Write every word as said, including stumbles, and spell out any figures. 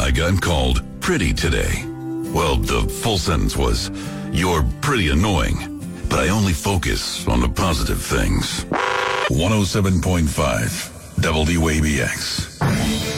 I got called pretty today. Well, the full sentence was, you're pretty annoying, but I only focus on the positive things. one oh seven point five W A B X.